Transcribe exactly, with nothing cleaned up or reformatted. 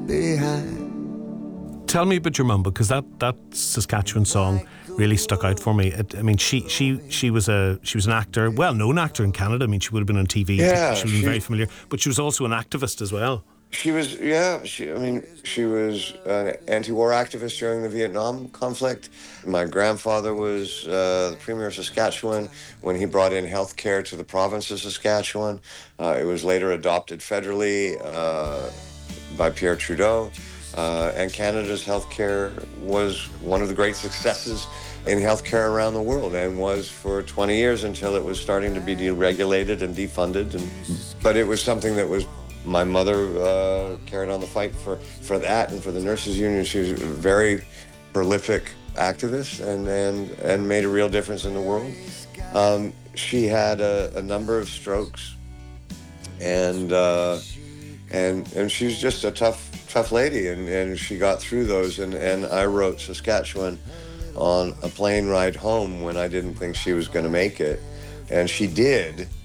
behind. Tell me about your mum, because that, that Saskatchewan song really stuck out for me. It, I mean, she she she was a she was an actor, well-known actor in Canada. I mean, she would have been on T V. Yeah, she would have been she, very familiar. But she was also an activist as well. She was, yeah, she, I mean, she was an anti-war activist during the Vietnam conflict. My grandfather was uh, the Premier of Saskatchewan when he brought in health care to the province of Saskatchewan. Uh, it was later adopted federally uh, by Pierre Trudeau. Uh, and Canada's healthcare was one of the great successes in healthcare around the world, and was for twenty years until it was starting to be deregulated and defunded. And, but it was something that was, my mother uh, carried on the fight for, for that and for the nurses union. She was a very prolific activist and, and, and made a real difference in the world. Um, she had a, a number of strokes, and uh, and and she was just a tough tough lady, and, and she got through those. And, and I wrote Saskatchewan on a plane ride home when I didn't think she was going to make it, and she did.